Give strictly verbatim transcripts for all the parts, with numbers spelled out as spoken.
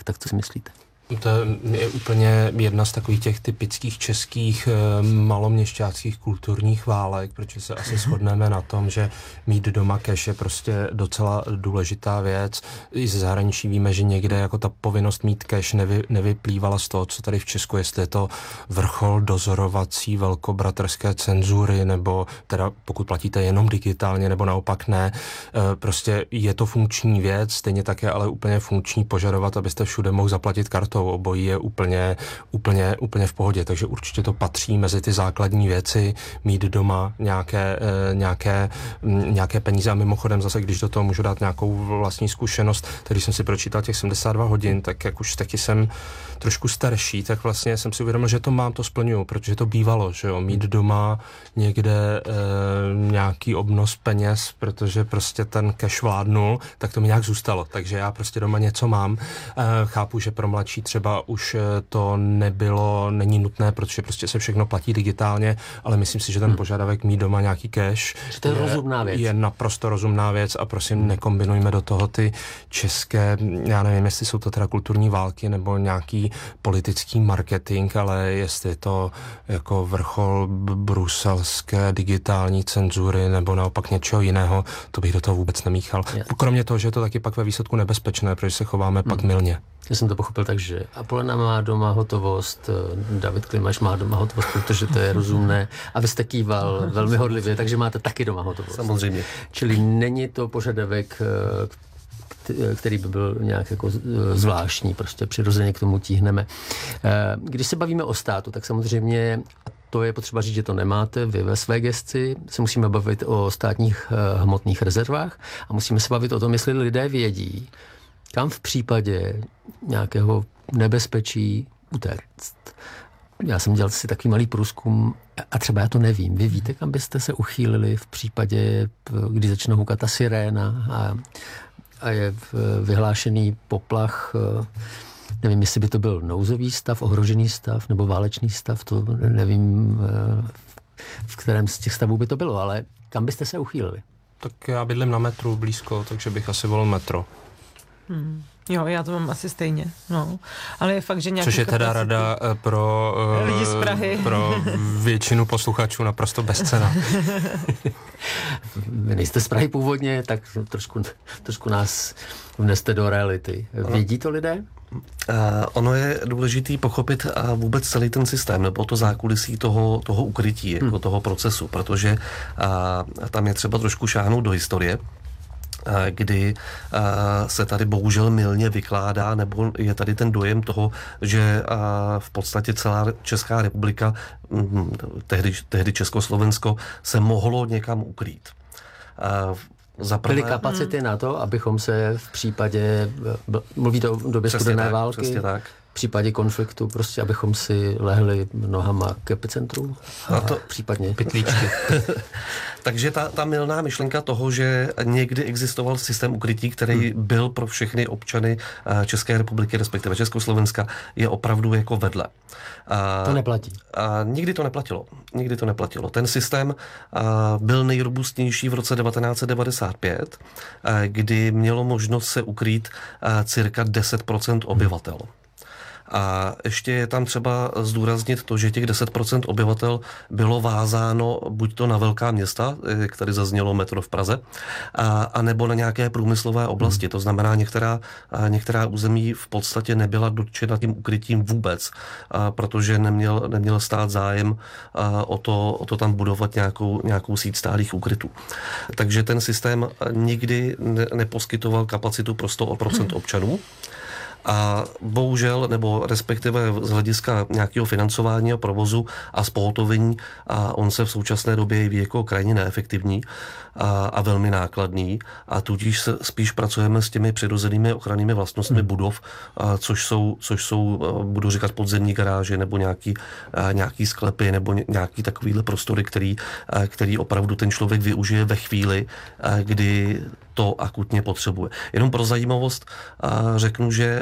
tak co si myslíte? To je úplně jedna z takových těch typických českých maloměšťáckých kulturních válek, protože se asi shodneme na tom, že mít doma cash je prostě docela důležitá věc. I ze zahraničí víme, že někde jako ta povinnost mít cash nevy, nevyplývala z toho, co tady v Česku, jestli je to vrchol dozorovací velkobratrské cenzury, nebo teda pokud platíte jenom digitálně, nebo naopak ne. Prostě je to funkční věc, stejně tak je ale úplně funkční požadovat, abyste všude mohl zaplatit kartou. Obojí je úplně, úplně, úplně v pohodě, takže určitě to patří mezi ty základní věci, mít doma nějaké, nějaké, nějaké peníze a mimochodem zase, když do toho můžu dát nějakou vlastní zkušenost, když jsem si pročítal těch sedmdesát dva hodin, tak jak už taky jsem trošku starší, tak vlastně jsem si uvědomil, že to mám, to splňuju, protože to bývalo, že jo, mít doma někde e, nějaký obnos peněz, protože prostě ten cash vládnul, tak to mi nějak zůstalo, takže já prostě doma něco mám. E, chápu, že pro mladší třeba už to nebylo, není nutné, protože prostě se všechno platí digitálně, ale myslím si, že ten požadavek mít doma nějaký cash to je, je rozumná věc. Je naprosto rozumná věc a prosím, nekombinujme do toho ty české, já nevím, jestli jsou to teda kulturní války nebo nějaký politický marketing, ale jestli je to jako vrchol bruselské digitální cenzury nebo naopak něčeho jiného, to bych do toho vůbec nemíchal. Yes. Kromě toho, že je to taky pak ve výsledku nebezpečné, protože se chováme hmm. pak mylně. Já jsem to pochopil tak, že Apolena má doma hotovost, David Klimaš má doma hotovost, protože to je rozumné. A vy jste kýval velmi hodlivě, takže máte taky doma hotovost. Samozřejmě. Čili není to požadavek, který by byl nějak jako zvláštní, prostě přirozeně k tomu tíhneme. Když se bavíme o státu, tak samozřejmě, to je potřeba říct, že to nemáte vy ve své gesci, se musíme bavit o státních hmotných rezervách a musíme se bavit o tom, jestli lidé vědí, kam v případě nějakého nebezpečí utéct. Já jsem dělal si takový malý průzkum a třeba já to nevím. Vy víte, kam byste se uchýlili v případě, kdy začne hukat ta siréna a, a je vyhlášený poplach. Nevím, jestli by to byl nouzový stav, ohrožený stav nebo válečný stav, to nevím, v kterém z těch stavů by to bylo, ale kam byste se uchýlili? Tak já bydlím na metru blízko, takže bych asi volil metro. Hmm. Jo, já to mám asi stejně, no. Ale je fakt, že nějaký Což je teda kapacity... rada pro, lidi z Prahy. pro většinu posluchačů naprosto bezcenná. Vy nejste z Prahy původně, tak trošku, trošku nás vneste do reality. Vědí to lidé? Uh, ono je důležitý pochopit uh, vůbec celý ten systém, nebo to zákulisí toho, toho ukrytí, jako hmm. toho procesu, protože uh, tam je třeba trošku šáhnout do historie, kdy se tady bohužel mylně vykládá, nebo je tady ten dojem toho, že v podstatě celá Česká republika, tehdy, tehdy Československo, se mohlo někam ukrýt. Zaprvé... Byly kapacity na to, abychom se v případě, mluvíte o době studené války, přesně tak. v případě konfliktu, prostě abychom si lehli nohama k epicentru a to... případně pytlíčky. Takže ta, ta mylná myšlenka toho, že někdy existoval systém ukrytí, který hmm. byl pro všechny občany České republiky, respektive Československa, je opravdu jako vedle. A, to neplatí. A nikdy to neplatilo. Nikdy to neplatilo. Ten systém a, byl nejrobustnější v roce devatenáct set devadesát pět, a, kdy mělo možnost se ukrýt a, cirka deset procent obyvatel. Hmm. A ještě je tam třeba zdůraznit to, že těch deset procent obyvatel bylo vázáno buď to na velká města, jak tady zaznělo metro v Praze, a, a nebo na nějaké průmyslové oblasti. Hmm. To znamená, některá, některá území v podstatě nebyla dotčena tím ukrytím vůbec, a, protože neměl, neměl stát zájem a, o, to, o to tam budovat nějakou, nějakou síť stálých úkrytů. Takže ten systém nikdy ne, neposkytoval kapacitu pro sto procent občanů. A bohužel, nebo respektive z hlediska nějakého financování a provozu a spohotovení, a on se v současné době jeví jako krajně neefektivní a, a velmi nákladný, a tudíž se spíš pracujeme s těmi přirozenými ochrannými vlastnostmi hmm. budov, a, což jsou, což jsou, budu říkat, podzemní garáže nebo nějaký, a, nějaký sklepy nebo nějaký takovýhle prostory, který, a, který opravdu ten člověk využije ve chvíli, a, kdy to akutně potřebuje. Jenom pro zajímavost a, řeknu, že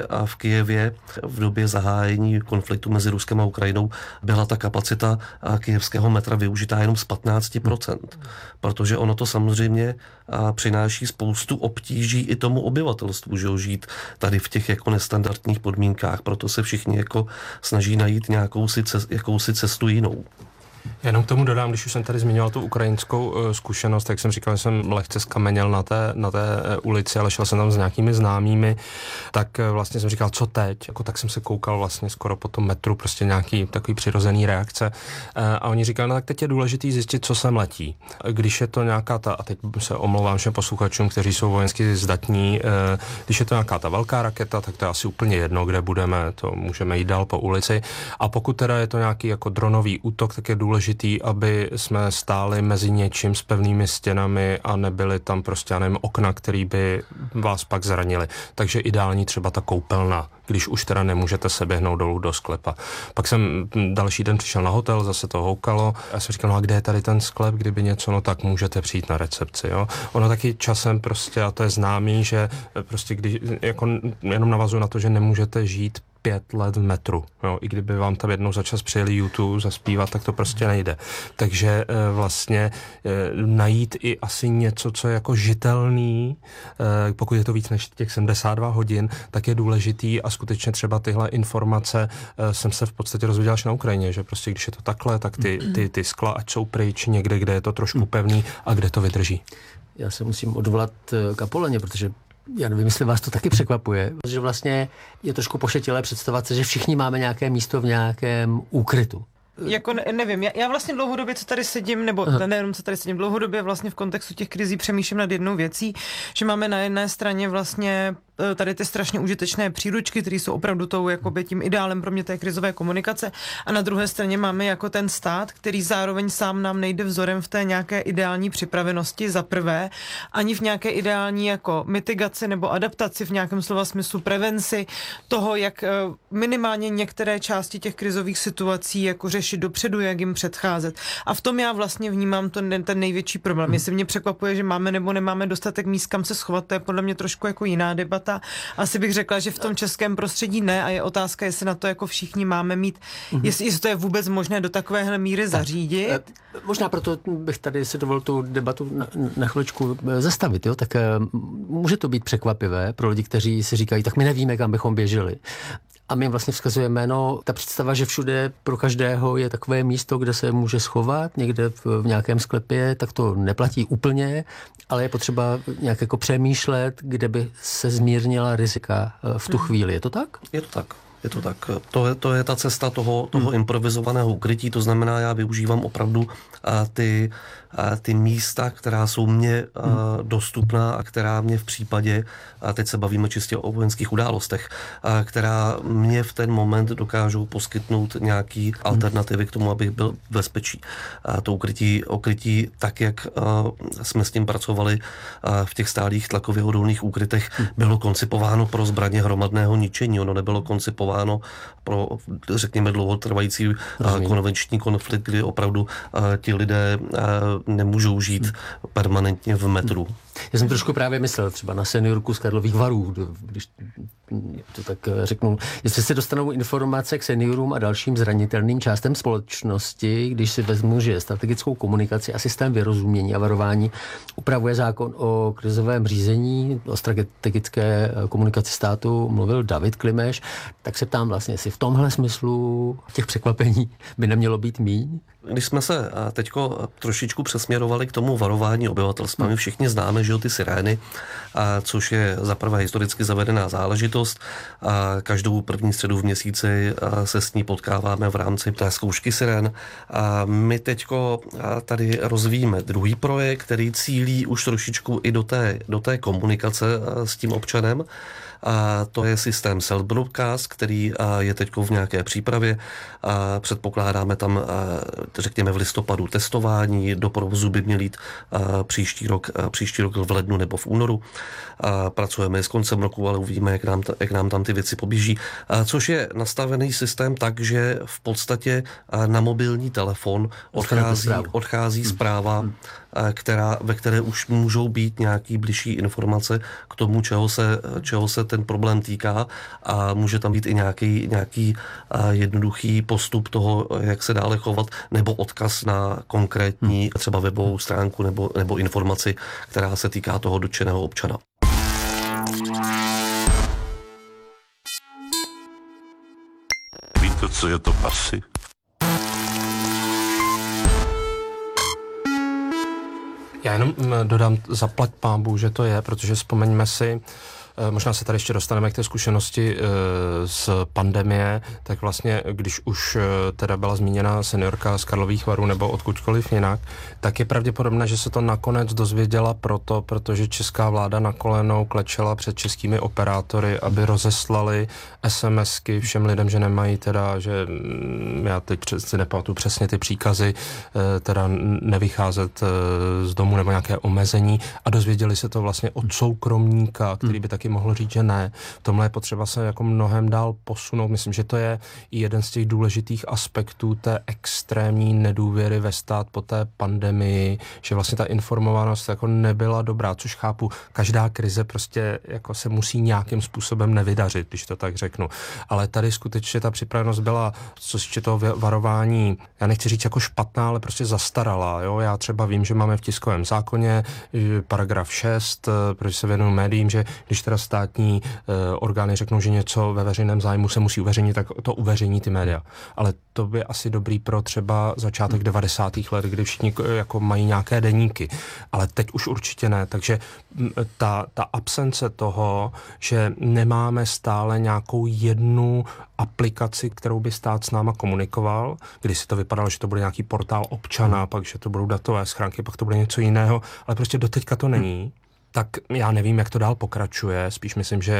v Kyjevě v době zahájení konfliktu mezi Ruskem a Ukrajinou byla ta kapacita kyjevského metra využitá jenom z patnáct procent, protože ono to samozřejmě přináší spoustu obtíží i tomu obyvatelstvu, že žít tady v těch jako nestandardních podmínkách, proto se všichni jako snaží najít nějakou si cest, jakousi cestu jinou. Jenom k tomu dodám, když už jsem tady zmiňoval tu ukrajinskou uh, zkušenost, tak jsem říkal, že jsem lehce skameněl na té, na té uh, ulici, ale šel jsem tam s nějakými známými, tak uh, vlastně jsem říkal, co teď? Jako, tak jsem se koukal vlastně skoro po tom metru, prostě nějaký takový přirozený reakce. Uh, a oni říkali, no tak teď je důležitý zjistit, co sem letí. Když je to nějaká ta, a teď se omlouvám všem posluchačům, kteří jsou vojensky zdatní, uh, když je to nějaká ta velká raketa, tak to je asi úplně jedno, kde budeme, to můžeme jít dál po ulici. A pokud teda je to nějaký jako dronový útok, tak je důležitý, aby jsme stáli mezi něčím s pevnými stěnami a nebyly tam prostě, já nevím, okna, který by vás pak zranili. Takže ideální třeba ta koupelna, když už teda nemůžete se běhnout dolů do sklepa. Pak jsem další den přišel na hotel, zase to houkalo a já jsem říkal, no a kde je tady ten sklep, kdyby něco, no tak můžete přijít na recepci, jo. Ono taky časem prostě, a to je známý, že prostě když, jako jenom navazuji na to, že nemůžete žít pět let v metru. Jo. I kdyby vám tam jednou za čas přijeli YouTube zaspívat, tak to prostě nejde. Takže e, vlastně e, najít i asi něco, co je jako žitelný, e, pokud je to víc než těch sedmdesát dva hodin, tak je důležitý a skutečně třeba tyhle informace e, jsem se v podstatě rozvěděl až na Ukrajině, že prostě když je to takhle, tak ty, ty, ty skla ať jsou pryč někde, kde je to trošku pevný a kde to vydrží. Já se musím odvolat k Apoleně, protože já nevím, jestli vás to taky překvapuje, že vlastně je trošku pošetilé představovat se, že všichni máme nějaké místo v nějakém úkrytu. Jako ne, nevím, já, já vlastně dlouhodobě, co tady sedím, nebo Aha. nejenom co tady sedím, dlouhodobě vlastně v kontextu těch krizí přemýšlím nad jednou věcí, že máme na jedné straně vlastně tady ty strašně užitečné příručky, které jsou opravdu tou, jakoby tím ideálem pro mě té krizové komunikace, a na druhé straně máme jako ten stát, který zároveň sám nám nejde vzorem v té nějaké ideální připravenosti za prvé, ani v nějaké ideální jako mitigaci nebo adaptaci v nějakém slova smyslu prevenci toho, jak minimálně některé části těch krizových situací jako řešit dopředu, jak jim předcházet. A v tom já vlastně vnímám to, ten největší problém. Jestli mě překvapuje, že máme nebo nemáme dostatek míst, kam se schovat, to je podle mě trošku jako jiná debata. Asi bych řekla, že v tom českém prostředí ne, a je otázka, jestli na to jako všichni máme mít, mm-hmm. jestli, jestli to je vůbec možné do takovéhle míry zařídit. Tak, možná proto bych tady si dovolil tu debatu na, na chviličku zastavit, jo? Tak může to být překvapivé pro lidi, kteří si říkají, tak my nevíme, kam bychom běželi. A my vlastně vzkazujeme, no, ta představa, že všude pro každého je takové místo, kde se může schovat, někde v, v nějakém sklepě, tak to neplatí úplně, ale je potřeba nějak jako přemýšlet, kde by se zmírnila rizika v tu chvíli. Je to tak? Je to tak. Je to tak. To je, to je ta cesta toho, toho hmm. improvizovaného ukrytí, to znamená, já využívám opravdu a, ty, a, ty místa, která jsou mně a, dostupná a která mě v případě, a teď se bavíme čistě o vojenských událostech, a, která mě v ten moment dokážou poskytnout nějaký alternativy k tomu, abych byl v bezpečí. A to ukrytí, ukrytí tak, jak a, jsme s tím pracovali a, v těch stálých tlakově odolných úkrytech, bylo koncipováno pro zbraně hromadného ničení. Ono nebylo koncipováno pro, řekněme, dlouhotrvající Rozumím. konvenční konflikt, kdy opravdu a, ti lidé a, nemůžou žít hmm. permanentně v metru. Já jsem trošku právě myslel třeba na seniorku z Karlových Varů, když to tak řeknu. Jestli se dostanou informace k seniorům a dalším zranitelným částem společnosti, když si vezmu, že strategickou komunikaci a systém vyrozumění a varování upravuje zákon o krizovém řízení, o strategické komunikaci státu mluvil David Klimeš, tak se ptám vlastně, jestli v tomhle smyslu těch překvapení by nemělo být míň. Když jsme se teďko trošičku přesměrovali k tomu varování obyvatelstva, my všichni známe, že ty sirény, a což je zaprvé historicky zavedená záležitost. A každou první středu v měsíci se s ní potkáváme v rámci té zkoušky sirén. A my teďko tady rozvíjíme druhý projekt, který cílí už trošičku i do té, do té komunikace s tím občanem. A to je systém self-broadcast, který je teď v nějaké přípravě. A předpokládáme tam, řekněme, v listopadu testování, do provozu by měl jít příští rok, příští rok v lednu nebo v únoru. A pracujeme s koncem roku, ale uvidíme, jak nám, jak nám tam ty věci poběží. A což je nastavený systém tak, že v podstatě na mobilní telefon odchází, odchází zpráva která, ve které už můžou být nějaký bližší informace k tomu, čeho se, čeho se ten problém týká a může tam být i nějaký, nějaký jednoduchý postup toho, jak se dále chovat, nebo odkaz na konkrétní třeba webovou stránku nebo, nebo informaci, která se týká toho dotčeného občana. Víte, co je to pasy? Já jenom dodám zaplať pánbůh, že to je, protože vzpomeňme si, možná se tady ještě dostaneme k té zkušenosti z pandemie, tak vlastně, když už teda byla zmíněna seniorka z Karlových Varů nebo odkudkoliv jinak, tak je pravděpodobné, že se to nakonec dozvěděla proto, protože česká vláda na kolenou klečela před českými operátory, aby rozeslali SMSky všem lidem, že nemají teda, že já teď si nepamatuju přesně ty příkazy, teda nevycházet z domu nebo nějaké omezení a dozvěděli se to vlastně od soukromníka, který by taky mohl říct, že ne. V tomhle je potřeba se jako mnohem dál posunout. Myslím, že to je i jeden z těch důležitých aspektů té extrémní nedůvěry ve stát po té pandemii, že vlastně ta informovanost jako nebyla dobrá, což chápu. Každá krize prostě jako se musí nějakým způsobem nevydařit, když to tak řeknu. Ale tady skutečně ta připravenost byla, co se toho varování, já nechci říct jako špatná, ale prostě zastaralá. Jo? Já třeba vím, že máme v tiskovém zákoně paragraf šest, protože se věnuju médiím, že když teda státní e, orgány řeknou, že něco ve veřejném zájmu se musí uveřejnit, tak to uveřejní ty média. Ale to by asi dobrý pro třeba začátek devadesátých let, kdy všichni jako mají nějaké deníky. Ale teď už určitě ne. Takže ta, ta absence toho, že nemáme stále nějakou jednu aplikaci, kterou by stát s náma komunikoval, když si to vypadalo, že to bude nějaký portál občana, pak, že to budou datové schránky, pak to bude něco jiného, ale prostě doteďka to není. Tak já nevím, jak to dál pokračuje. Spíš myslím, že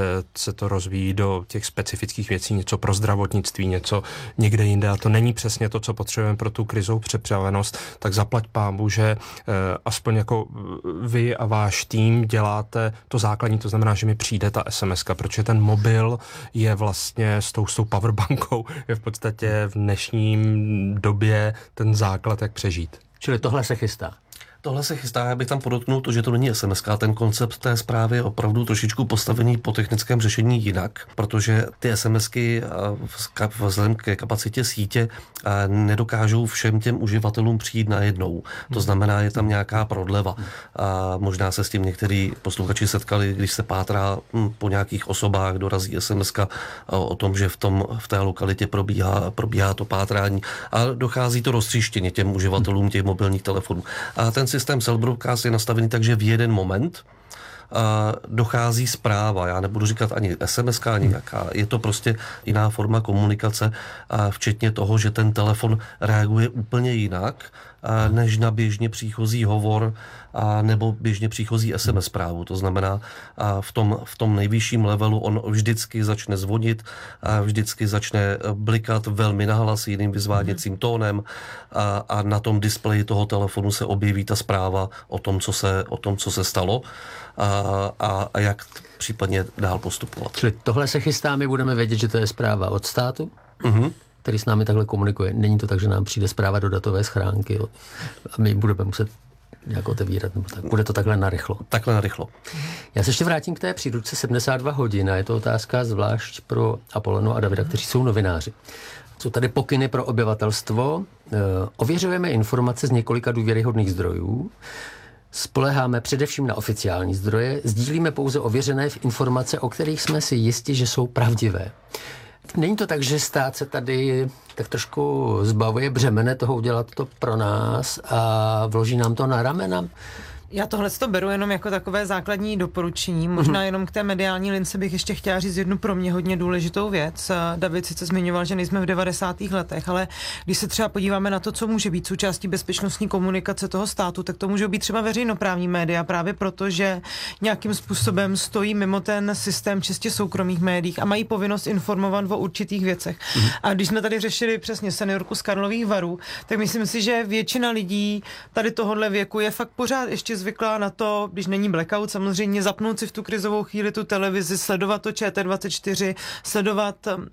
se to rozvíjí do těch specifických věcí, něco pro zdravotnictví, něco někde jinde. A to není přesně to, co potřebujeme pro tu krizovou připravenost. Tak zaplať pánbůh, že aspoň jako vy a váš tým děláte to základní, to znamená, že mi přijde ta SMSka, protože ten mobil je vlastně s tou, s tou powerbankou je v podstatě v dnešním době ten základ, jak přežít. Čili tohle se chystá. Tohle se chystá, já bych tam podotknul to, že to není es em es, ten koncept té zprávy je opravdu trošičku postavený po technickém řešení jinak, protože ty SMSky vzhledem ke kapacitě sítě nedokážou všem těm uživatelům přijít najednou. To znamená, je tam nějaká prodleva. A možná se s tím některý posluchači setkali, když se pátrá po nějakých osobách, dorazí SMSka o tom, že v, tom, v té lokalitě probíhá, probíhá to pátrání a dochází to roztříštěně těm uživatelům těch mobilních telefonů. A ten systém Cell Broadcast je nastavený tak, že v jeden moment dochází zpráva. Já nebudu říkat ani es em es, ani jaká. Je to prostě jiná forma komunikace, včetně toho, že ten telefon reaguje úplně jinak, než na běžně příchozí hovor a nebo běžně příchozí es em es zprávu. To znamená, v tom, v tom nejvyšším levelu on vždycky začne zvonit, a vždycky začne blikat velmi nahlas jiným vyzváděcím tónem a, a na tom displeji toho telefonu se objeví ta zpráva o tom, co se, o tom, co se stalo a, a, a jak případně dál postupovat. Čili tohle se chystá, my budeme vědět, že to je zpráva od státu? Mhm. Který s námi takhle komunikuje. Není to tak, že nám přijde zpráva do datové schránky jo? A my budeme muset nějak otevírat, nebo tak. Bude to takhle narychlo. Takhle narychlo. Já se ještě vrátím k té příručce sedmdesát dva hodin a je to otázka zvlášť pro Apolonu a Davida, kteří jsou novináři. Jsou tady pokyny pro obyvatelstvo. Ověřujeme informace z několika důvěryhodných zdrojů. Spoléháme především na oficiální zdroje. Sdílíme pouze ověřené informace, o kterých jsme si jisti, že jsou pravdivé. Není to tak, že stát se tady tak trošku zbavuje břemene toho udělat to pro nás a vloží nám to na ramena? Já tohle to beru jenom jako takové základní doporučení. Možná mm-hmm. jenom k té mediální lince bych ještě chtěla říct jednu pro mě hodně důležitou věc. David sice zmiňoval, že nejsme v devadesátých letech, ale když se třeba podíváme na to, co může být součástí bezpečnostní komunikace toho státu, tak to můžou být třeba veřejnoprávní média, právě proto, že nějakým způsobem stojí mimo ten systém čistě soukromých médií a mají povinnost informovat o určitých věcech. Mm-hmm. A když jsme tady řešili přesně seniorku z Karlových Varů, tak myslím si, že většina lidí tady tohohle věku je fakt pořád ještě zvyklá na to, když není blackout, samozřejmě zapnout si v tu krizovou chvíli tu televizi, sledovat to Č T dvacet čtyři, sledovat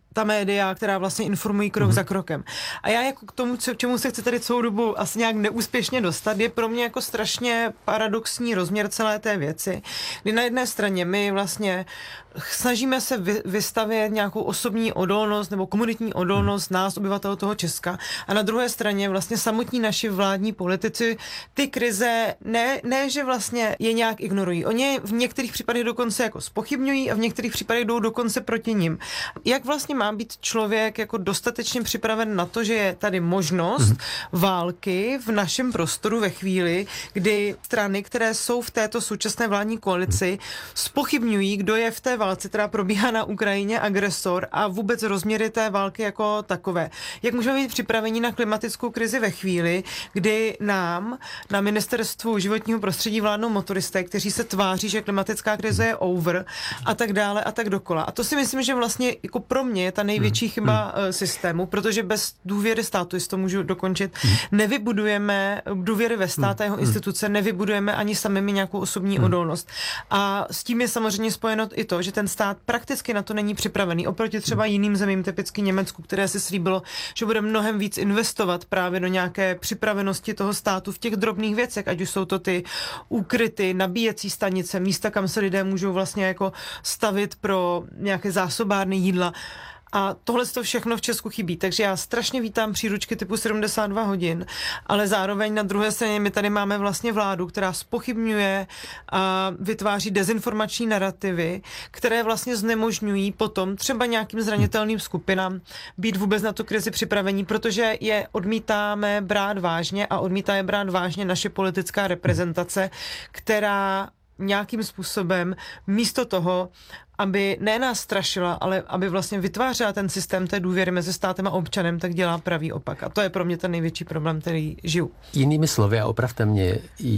ta média, která vlastně informují krok mm. za krokem. A já jako k tomu, co, čemu se chci tady celou dobu asi nějak neúspěšně dostat, je pro mě jako strašně paradoxní rozměr celé té věci, kdy na jedné straně my vlastně snažíme se vy, vystavět nějakou osobní odolnost nebo komunitní odolnost nás, obyvatel toho Česka, a na druhé straně vlastně samotní naši vládní politici ty krize ne, ne, že vlastně je nějak ignorují. Oni v některých případech dokonce jako zpochybňují a v některých případech jdou dokonce proti nim. Jak vlastně má být člověk jako dostatečně připraven na to, že je tady možnost mm. války v našem prostoru ve chvíli, kdy strany, které jsou v této současné vládní koalici, zpochybňují, kdo je v té válce, která probíhá na Ukrajině, agresor a vůbec rozměry té války jako takové. Jak můžeme být připraveni na klimatickou krizi ve chvíli, kdy nám na ministerstvu životního prostředí vládnou motoristé, kteří se tváří, že klimatická krize je over a tak dále a tak dokola. A to si myslím, že vlastně jako pro mě je ta největší chyba hmm. systému, protože bez důvěry státu, jestli to můžu dokončit, hmm. nevybudujeme důvěry ve stát a jeho instituce, nevybudujeme ani sami nějakou osobní hmm. odolnost. A s tím je samozřejmě spojeno i to, že ten stát prakticky na to není připravený. Oproti třeba jiným zemím, typicky Německu, které si slíbilo, že bude mnohem víc investovat právě do nějaké připravenosti toho státu v těch drobných věcech, ať už jsou to ty úkryty, nabíjecí stanice, místa, kam se lidé můžou vlastně jako stavit pro nějaké zásobárny jídla. A tohle to všechno v Česku chybí, takže já strašně vítám příručky typu sedmdesát dva hodin, ale zároveň na druhé straně my tady máme vlastně vládu, která zpochybňuje a vytváří dezinformační narrativy, které vlastně znemožňují potom třeba nějakým zranitelným skupinám být vůbec na tu krizi připravení, protože je odmítáme brát vážně a odmítá je brát vážně naše politická reprezentace, která nějakým způsobem místo toho, aby ne nás strašila, ale aby vlastně vytvářela ten systém té důvěry mezi státem a občanem, tak dělá pravý opak. A to je pro mě ten největší problém, který žiju. Jinými slovy, a opravte mě,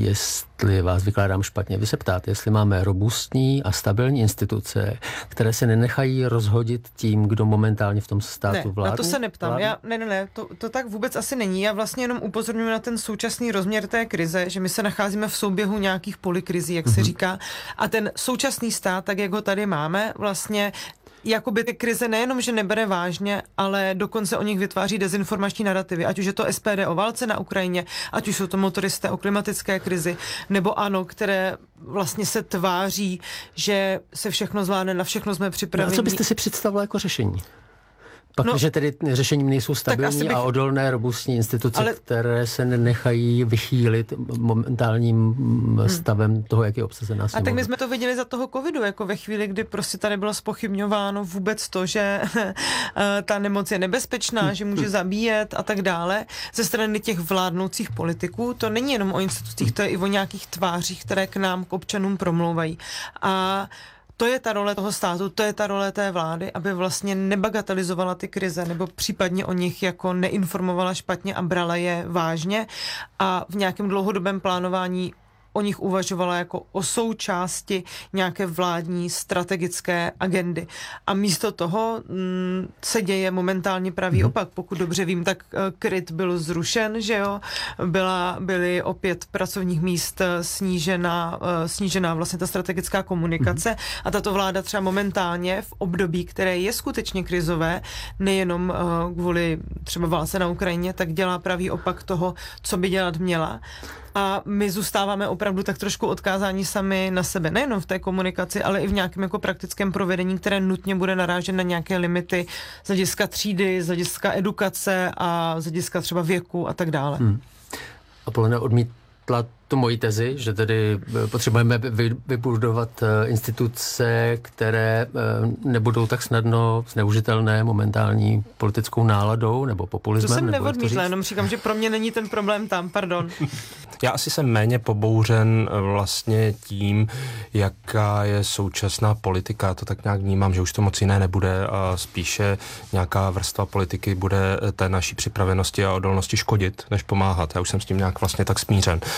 jestli vás vykládám špatně, vy se ptáte, jestli máme robustní a stabilní instituce, které se nenechají rozhodit tím, kdo momentálně v tom státu ne, vládne. Na to se neptám. Já, ne, ne, ne, to, to tak vůbec asi není. Já vlastně jenom upozorňuji na ten současný rozměr té krize, že my se nacházíme v souběhu nějakých polikrizí, jak mm-hmm. se říká. A ten současný stát, tak jak ho tady máme, vlastně jakoby ty krize nejenom, že nebere vážně, ale dokonce o nich vytváří dezinformační narrativy. Ať už je to S P D o válce na Ukrajině, ať už jsou to motoristé o klimatické krizi, nebo ANO, které vlastně se tváří, že se všechno zvládne, na všechno jsme připraveni. No a co byste si představila jako řešení? Pak, no, že tedy řešením nejsou stabilní bych... a odolné robustní instituce, ale... které se nenechají vychýlit momentálním hmm. stavem toho, jak je obsazená sněmovna. A tak my jsme to viděli za toho covidu, jako ve chvíli, kdy prostě tady bylo zpochybňováno vůbec to, že ta nemoc je nebezpečná, hmm. že může zabíjet a tak dále. Ze strany těch vládnoucích politiků, to není jenom o institucích, to je i o nějakých tvářích, které k nám, k občanům promlouvají. A to je ta role toho státu, to je ta role té vlády, aby vlastně nebagatelizovala ty krize nebo případně o nich jako neinformovala špatně a brala je vážně a v nějakém dlouhodobém plánování o nich uvažovala jako o součásti nějaké vládní strategické agendy. A místo toho mm, se děje momentálně pravý opak. Pokud dobře vím, tak uh, KRIT byl zrušen, že jo? Byla, byly opět pracovních míst snížená, uh, snížená vlastně ta strategická komunikace a tato vláda třeba momentálně v období, které je skutečně krizové, nejenom uh, kvůli třeba válce na Ukrajině, tak dělá pravý opak toho, co by dělat měla. A my zůstáváme opravdu tak trošku odkázáni sami na sebe. Nejenom v té komunikaci, ale i v nějakém jako praktickém provedení, které nutně bude narážet na nějaké limity z hlediska třídy, z hlediska edukace a z hlediska třeba věku a tak dále. Hmm. Apolona odmítla tu moji tezi, že tedy potřebujeme vybudovat instituce, které nebudou tak snadno zneužitelné momentální politickou náladou nebo populismem. To jsem nebo neodmítla, jenom říkám, že pro mě není ten problém tam, pardon. Já asi jsem méně pobouřen vlastně tím, jaká je současná politika. To tak nějak vnímám, že už to moc jiné nebude a spíše nějaká vrstva politiky bude té naší připravenosti a odolnosti škodit, než pomáhat. Já už jsem s tím nějak vlastně tak smířen. Proto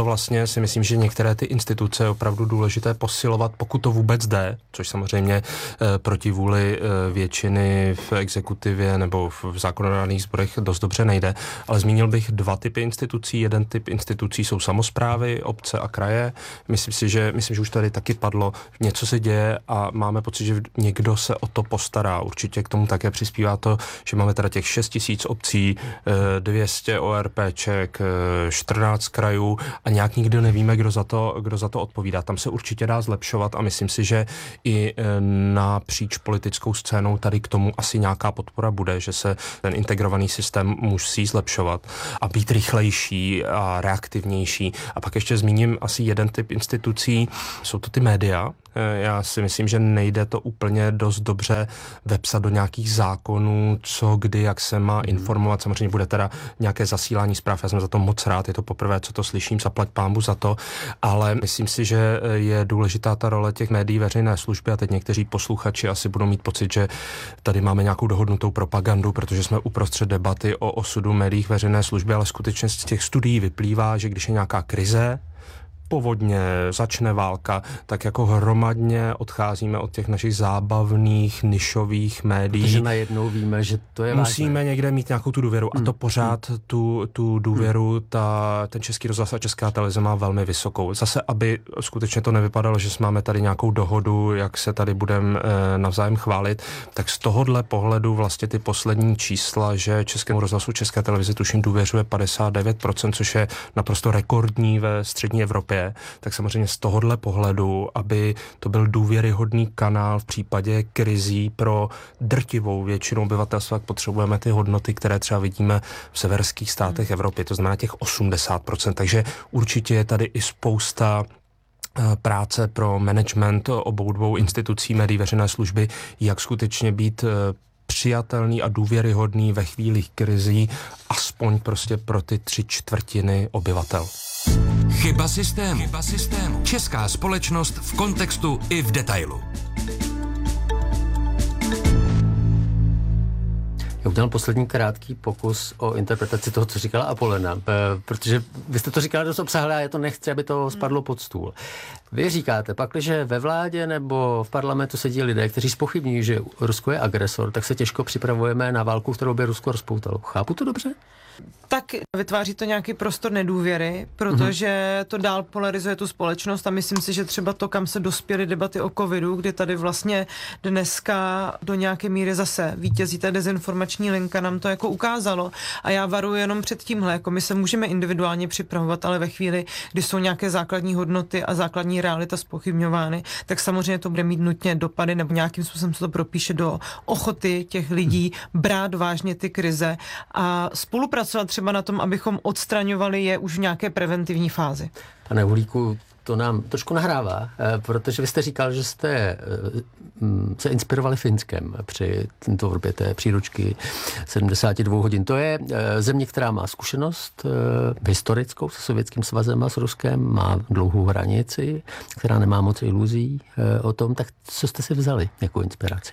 proto vlastně si myslím, že některé ty instituce je opravdu důležité posilovat, pokud to vůbec jde, což samozřejmě e, proti vůli e, většiny v exekutivě nebo v, v zákonodárných sborech dost dobře nejde. Ale zmínil bych dva typy institucí. Jeden typ institucí jsou samosprávy, obce a kraje. Myslím si, že, myslím, že už tady taky padlo, něco se děje a máme pocit, že někdo se o to postará. Určitě k tomu také přispívá to, že máme teda těch šest tisíc obcí, dvě stě ORPček, čtrnáct krajů a nějak nikdy nevíme, kdo za to, kdo za to odpovídá. Tam se určitě dá zlepšovat a myslím si, že i napříč politickou scénou tady k tomu asi nějaká podpora bude, že se ten integrovaný systém musí zlepšovat a být rychlejší a reaktivnější. A pak ještě zmíním asi jeden typ institucí, jsou to ty média. Já si myslím, že nejde to úplně dost dobře vepsat do nějakých zákonů, co, kdy, jak se má informovat. Samozřejmě bude teda nějaké zasílání zpráv, já jsem za to moc rád, je to poprvé, co to slyším, zaplať pánbu za to, ale myslím si, že je důležitá ta role těch médií veřejné služby a teď někteří posluchači asi budou mít pocit, že tady máme nějakou dohodnutou propagandu, protože jsme uprostřed debaty o osudu médií veřejné služby, ale skutečně z těch studií vyplývá, že když je nějaká krize, povodně, začne válka, tak jako hromadně odcházíme od těch našich zábavných, nišových médií. Protože najednou víme, že to je Musíme vážné. někde mít nějakou tu důvěru hmm. a to pořád hmm. tu, tu důvěru ta, ten Český rozhlas a Česká televize má velmi vysokou. Zase, aby skutečně to nevypadalo, že máme tady nějakou dohodu, jak se tady budeme e, navzájem chválit, tak z tohohle pohledu vlastně ty poslední čísla, že Českému rozhlasu České televize tuším důvěřuje padesát devět procent, což je naprosto rekordní ve střední Evropě, tak samozřejmě z tohohle pohledu, aby to byl důvěryhodný kanál v případě krizí pro drtivou většinu obyvatelstva, potřebujeme ty hodnoty, které třeba vidíme v severských státech Evropy, to znamená těch osmdesát procent, takže určitě je tady i spousta práce pro management obou dvou institucí médií veřejné služby, jak skutečně být přijatelný a důvěryhodný ve chvílích krizí, aspoň prostě pro ty tři čtvrtiny obyvatel. Chyba systému. Chyba systému. Česká společnost v kontextu i v detailu. Já udělám poslední krátký pokus o interpretaci toho, co říkala Apolena, protože vy jste to říkala dost obsáhle a já to nechci, aby to spadlo pod stůl. Vy říkáte, pakliže ve vládě nebo v parlamentu sedí lidé, kteří zpochybňují, že Rusko je agresor, tak se těžko připravujeme na válku, kterou by Rusko rozpoutalo. Chápu to dobře? Tak vytváří to nějaký prostor nedůvěry, protože mm-hmm. to dál polarizuje tu společnost a myslím si, že třeba to, kam se dospěly debaty o covidu, kdy tady vlastně dneska do nějaké míry zase vítězí ta dezinformační linka, nám to jako ukázalo a já varuji jenom před tímhle, jako my se můžeme individuálně připravovat, ale ve chvíli, kdy jsou nějaké základní hodnoty a základní realita zpochybňovány, tak samozřejmě to bude mít nutně dopady nebo nějakým způsobem se to propíše do ochoty těch lidí brát vážně ty krize a spolupracovat třeba na tom, abychom odstraňovali je už v nějaké preventivní fázi. Pane Hulíku, to nám trošku nahrává, protože vy jste říkal, že jste se inspirovali Finskem při tvorbě té příručky sedmdesát dva hodin. To je země, která má zkušenost historickou se Sovětským svazem a s Ruskem, má dlouhou hranici, která nemá moc iluzí o tom, tak co jste si vzali jako inspiraci?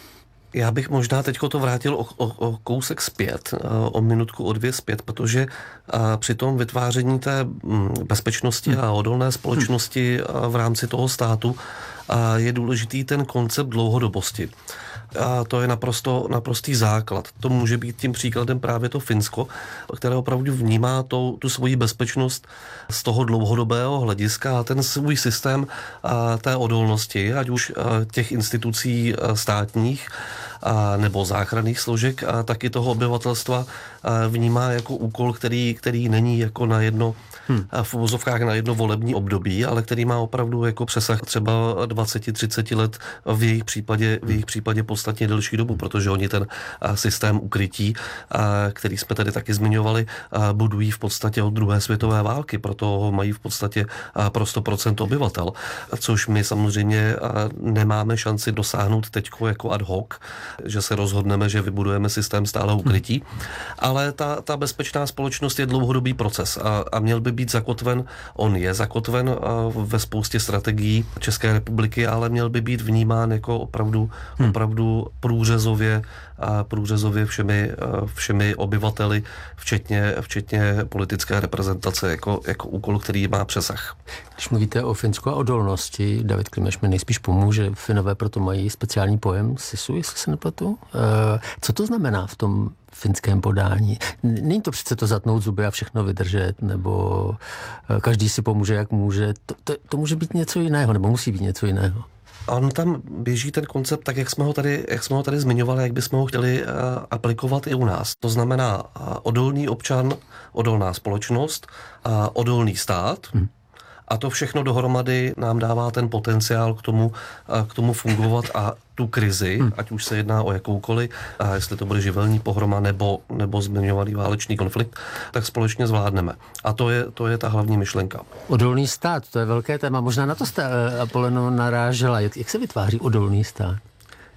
Já bych možná teďko to vrátil o, o, o kousek zpět, o minutku, o dvě zpět, protože při tom vytváření té bezpečnosti a odolné společnosti v rámci toho státu je důležitý ten koncept dlouhodobosti. A to je naprosto, naprostý základ. To může být tím příkladem právě to Finsko, které opravdu vnímá to, tu svoji bezpečnost z toho dlouhodobého hlediska a ten svůj systém a té odolnosti, ať už těch institucí státních a nebo záchranných složek a taky toho obyvatelstva vnímá jako úkol, který, který není jako na jedno hmm. v uvozovkách na jedno volební období, ale který má opravdu jako přesah třeba dvacet třicet let v jejich případě, v jejich případě podstatně delší dobu, protože oni ten systém ukrytí, který jsme tady taky zmiňovali, budují v podstatě od druhé světové války, proto ho mají v podstatě pro sto procent obyvatel, což my samozřejmě nemáme šanci dosáhnout teďko jako ad hoc, že se rozhodneme, že vybudujeme systém stále ukrytí, ale ta, ta bezpečná společnost je dlouhodobý proces a, a měl by být zakotven, on je zakotven ve spoustě strategií České republiky, ale měl by být vnímán jako opravdu, hmm. opravdu průřezově, a průřezově všemi, všemi obyvateli, včetně, včetně politické reprezentace, jako, jako úkol, který má přesah. Když mluvíte o Finsku a odolnosti, David Klimeš mi nejspíš pomůže. Finové proto mají speciální pojem sisu, jestli se nepletu. Co to znamená v tom finském podání? Není to přece to zatnout zuby a všechno vydržet, nebo každý si pomůže, jak může. To, to, to může být něco jiného, nebo musí být něco jiného. On tam běží ten koncept tak, jak jsme ho tady, jak jsme ho tady zmiňovali, jak bychom ho chtěli uh, aplikovat i u nás. To znamená uh, odolný občan, odolná společnost, uh, odolný stát. Hmm. A to všechno dohromady nám dává ten potenciál k tomu, uh, k tomu fungovat a tu krizi, hmm. ať už se jedná o jakoukoliv, a jestli to bude živelní pohroma nebo, nebo zmiňovaný válečný konflikt, tak společně zvládneme. A to je, to je ta hlavní myšlenka. Odolný stát, to je velké téma. Možná na to jste, Apoleno, narážela. Jak, jak se vytváří odolný stát?